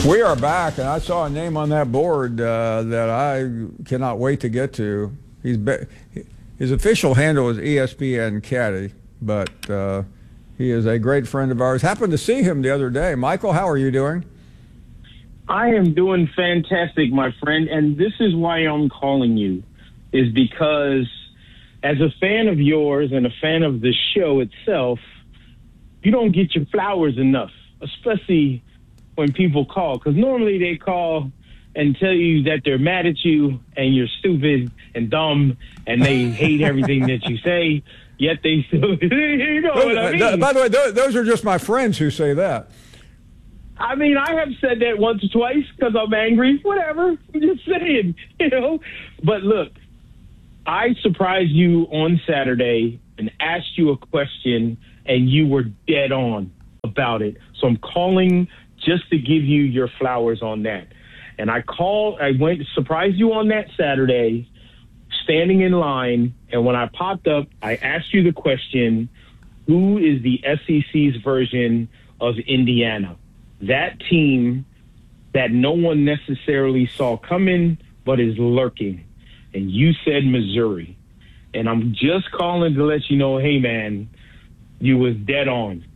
We are back, and I saw a name on that board that I cannot wait to get to. His official handle is ESPN Caddy, but he is a great friend of ours. Happened to see him the other day. Michael, how are you doing? I am doing fantastic, my friend, and this is why I'm calling you, is because as a fan of yours and a fan of the show itself, you don't get your flowers enough, especially when people call, because normally they call and tell you that they're mad at you and you're stupid and dumb and they hate everything that you say, yet they still, you know what I mean? By the way, those are just my friends who say that. I mean, I have said that once or twice because I'm angry, whatever, I'm just saying, you know. But look, I surprised you on Saturday and asked you a question and you were dead on about it. So I'm calling just to give you your flowers on that. And I went to surprise you on that Saturday, standing in line. And when I popped up, I asked you the question, who is the SEC's version of Indiana? That team that no one necessarily saw coming, but is lurking. And you said Missouri. And I'm just calling to let you know, hey, man, you was dead on.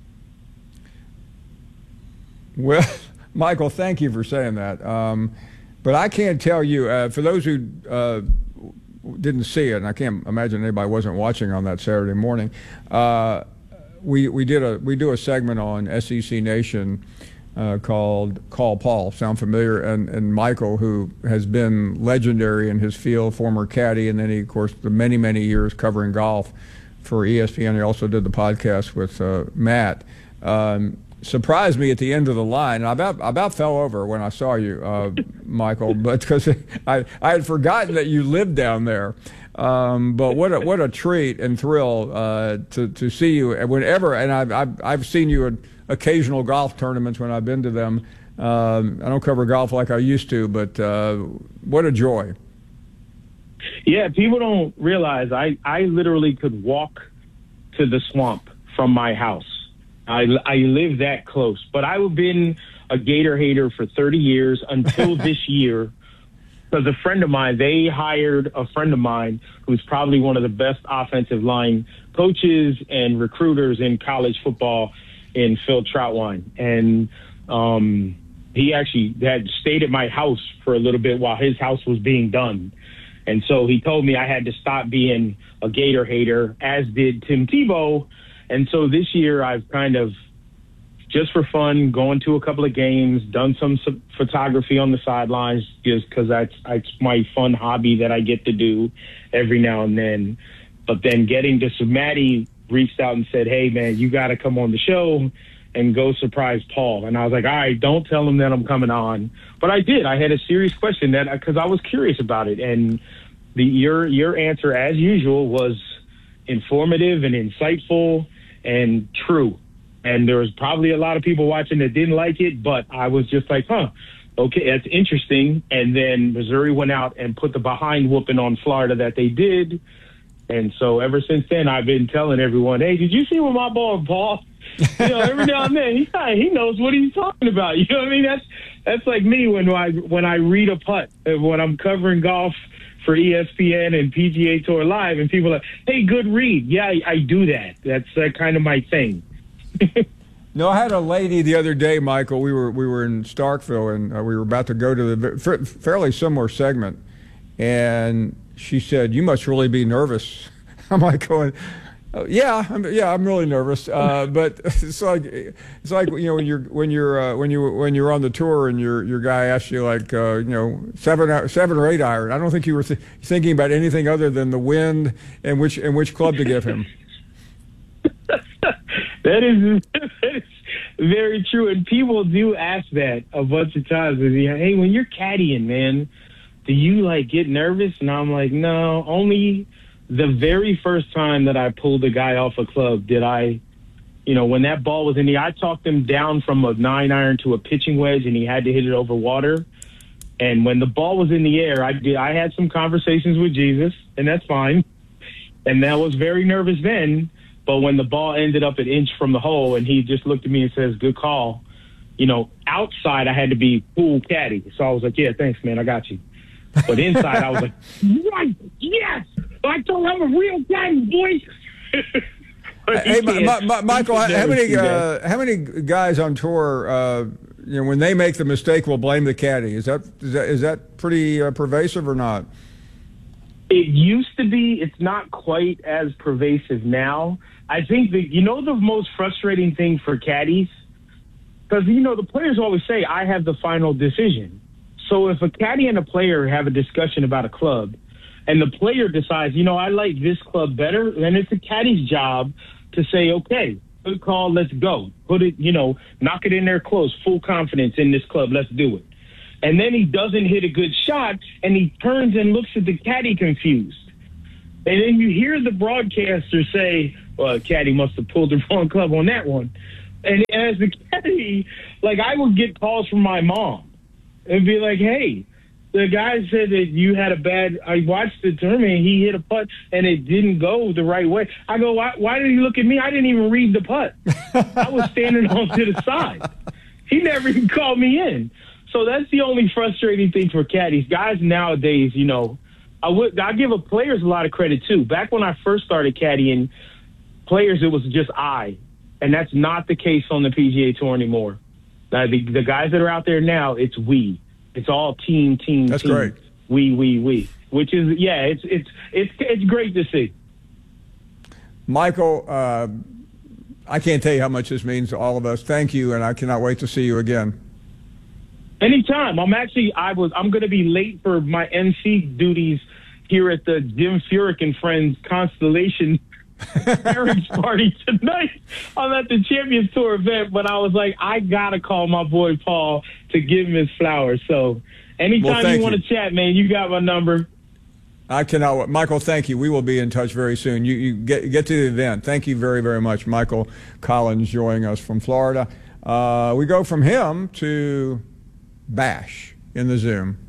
Well, Michael, thank you for saying that. But I can't tell you, for those who didn't see it, and I can't imagine anybody wasn't watching on that Saturday morning, we do a segment on SEC Nation called Call Paul. Sound familiar? And Michael, who has been legendary in his field, former caddy, and then he, of course, the many, many years covering golf for ESPN. He also did the podcast with Matt. Surprised me at the end of the line. I about fell over when I saw you, Michael, but because I had forgotten that you lived down there. But what a treat and thrill to see you whenever. And I've seen you at occasional golf tournaments when I've been to them. I don't cover golf like I used to, but what a joy. Yeah, people don't realize I literally could walk to the swamp from my house. I live that close, but I've been a Gator hater for 30 years until this year, because a friend of mine, they hired a friend of mine who's probably one of the best offensive line coaches and recruiters in college football in Phil Troutwine. And he actually had stayed at my house for a little bit while his house was being done. And so he told me I had to stop being a Gator hater, as did Tim Tebow. And so this year I've kind of, just for fun, going to a couple of games, done some photography on the sidelines just because that's my fun hobby that I get to do every now and then. But then getting to Maddie reached out and said, hey, man, you got to come on the show and go surprise Paul. And I was like, all right, don't tell him that I'm coming on. But I did. I had a serious question because I was curious about it. And your answer, as usual, was informative and insightful and true. And there was probably a lot of people watching that didn't like it, but I was just like, okay, that's interesting. And then Missouri went out and put the behind whooping on Florida that they did. And so ever since then, I've been telling everyone, hey, did you see what my ball, Paul? You know, every now and then he knows what he's talking about. You know what I mean? That's like me when I read a putt, when I'm covering golf for ESPN and PGA Tour Live, and people are like, hey, good read. Yeah, I do that. That's kind of my thing. No, I had a lady the other day, Michael. We were in Starkville, and we were about to go to the fairly similar segment, and she said, "You must really be nervous." I'm like going, I'm really nervous. But it's like you know when you're on the tour and your guy asks you like 7 or 8 iron. I don't think you were thinking about anything other than the wind and which club to give him. That is very true, and people do ask that a bunch of times. Hey, when you're caddying, man, do you like get nervous? And I'm like, no, only the very first time that I pulled a guy off a club did I, when that ball was in the, I talked him down from a 9 iron to a pitching wedge, and he had to hit it over water. And when the ball was in the air, I had some conversations with Jesus, and that's fine. And I was very nervous then. But when the ball ended up an inch from the hole and he just looked at me and says, good call, outside I had to be cool caddy. So I was like, yeah, thanks, man. I got you. But inside I was like, right, yes. I told him I'm a real caddy, boy. Hey, Michael, how many guys on tour, when they make the mistake, will blame the caddy? Is that pretty pervasive or not? It used to be. It's not quite as pervasive now. I think the most frustrating thing for caddies, because the players always say I have the final decision. So if a caddy and a player have a discussion about a club, and the player decides, I like this club better, then it's the caddy's job to say, okay, good call, let's go. Put it, knock it in there close, full confidence in this club, let's do it. And then he doesn't hit a good shot, and he turns and looks at the caddy confused. And then you hear the broadcaster say, well, caddy must have pulled the wrong club on that one. And as the caddy, I would get calls from my mom and be like, hey, the guy said that you had I watched the tournament, he hit a putt, and it didn't go the right way. I go, why did he look at me? I didn't even read the putt. I was standing on to the side. He never even called me in. So that's the only frustrating thing for caddies. Guys nowadays, I give players a lot of credit too. Back when I first started caddying, players, it was just I. And that's not the case on the PGA Tour anymore. The guys that are out there now, it's we. It's all team. That's team. Great. We. Which is, it's great to see. Michael, I can't tell you how much this means to all of us. Thank you, and I cannot wait to see you again. Anytime. I'm going to be late for my MC duties here at the Jim Furyk and Friends Constellation marriage party tonight. I'm at the Champions Tour event, but I was like, I got to call my boy Paul to give him his flowers. So anytime you want to chat, man, you got my number. I cannot. Michael, thank you. We will be in touch very soon. You get to the event. Thank you very, very much. Michael Collins joining us from Florida. We go from him to Bash in the Zoom.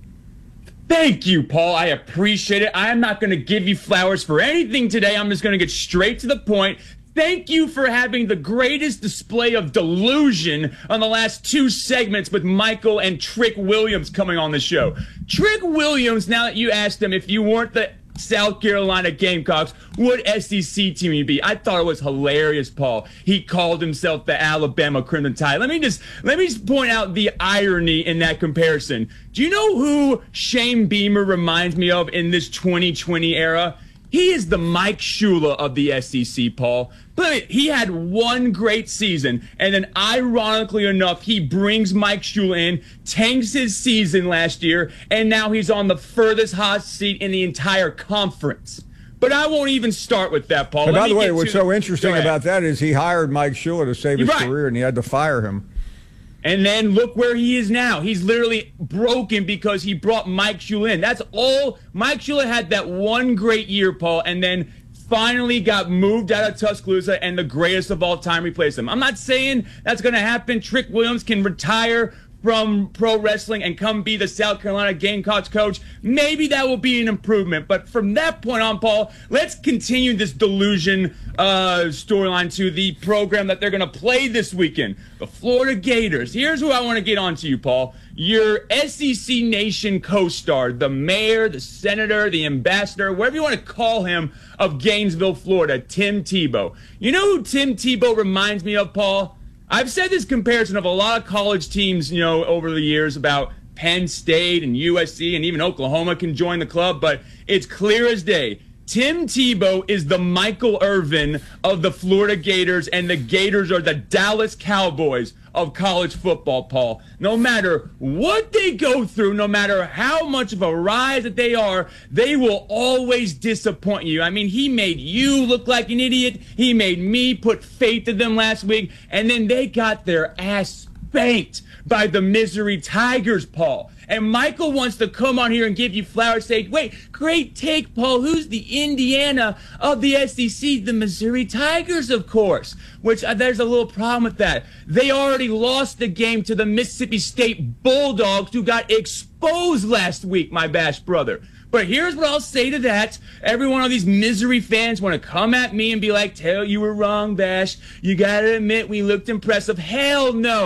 Thank you, Paul. I appreciate it. I am not going to give you flowers for anything today. I'm just going to get straight to the point. Thank you for having the greatest display of delusion on the last two segments with Michael and Trick Williams coming on the show. Trick Williams, now that you asked him if you weren't the South Carolina Gamecocks, what SEC team you'd be? I thought it was hilarious, Paul. He called himself the Alabama Crimson Tide. Let me just point out the irony in that comparison. Do you know who Shane Beamer reminds me of in this 2020 era? He is the Mike Shula of the SEC, Paul. But he had one great season, and then ironically enough, he brings Mike Shula in, tanks his season last year, and now he's on the furthest hot seat in the entire conference. But I won't even start with that, Paul. But by the way, what's so interesting about that is he hired Mike Shula to save his career, and he had to fire him. And then look where he is now. He's literally broken because he brought Mike Shula in. That's all. Mike Shula had that one great year, Paul, and then finally got moved out of Tuscaloosa, and the greatest of all time replaced him. I'm not saying that's going to happen. Trick Williams can retire from pro wrestling and come be the South Carolina Gamecocks coach. Maybe that will be an improvement. But from that point on, Paul, let's continue this delusion storyline to the program that they're going to play this weekend, the Florida Gators. Here's who I want to get on to you, Paul. Your SEC Nation co-star, the mayor, the senator, the ambassador, whatever you want to call him, of Gainesville, Florida, Tim Tebow. You know who Tim Tebow reminds me of, Paul? I've said this comparison of a lot of college teams, over the years about Penn State and USC and even Oklahoma can join the club, but it's clear as day. Tim Tebow is the Michael Irvin of the Florida Gators, and the Gators are the Dallas Cowboys of college football, Paul. No matter what they go through, no matter how much of a rise that they are, they will always disappoint you. I mean, he made you look like an idiot. He made me put faith in them last week, and then they got their ass spanked by the Missouri Tigers, Paul. And Michael wants to come on here and give you flowers, say, wait, great take, Paul. Who's the Indiana of the SEC? The Missouri Tigers, of course, which there's a little problem with that. They already lost the game to the Mississippi State Bulldogs, who got exposed last week, my Bash brother. But here's what I'll say to that. Every one of these Missouri fans want to come at me and be like, tell you were wrong, Bash. You got to admit we looked impressive. Hell no.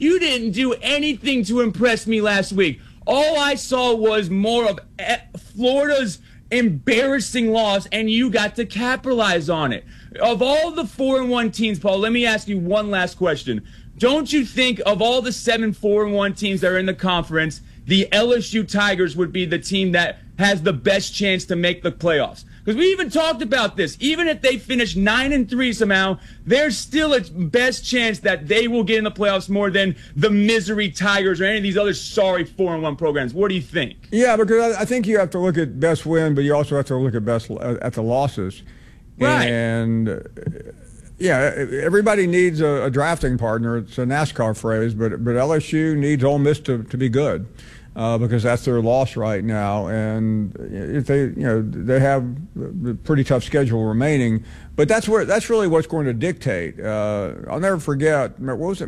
You didn't do anything to impress me last week. All I saw was more of Florida's embarrassing loss, and you got to capitalize on it. Of all the 4-1 teams, Paul, let me ask you one last question. Don't you think of all the 7 4-1 teams that are in the conference, the LSU Tigers would be the team that has the best chance to make the playoffs? Because we even talked about this. Even if they finish 9-3 somehow, there's still a best chance that they will get in the playoffs more than the misery Tigers or any of these other sorry 4-1 programs. What do you think? Yeah, because I think you have to look at best win, but you also have to look at at the losses. Right. And yeah, everybody needs a drafting partner. It's a NASCAR phrase, but LSU needs Ole Miss to be good. Because that's their loss right now, and if they have a pretty tough schedule remaining, but that's really what's going to dictate. I'll never forget. What was it?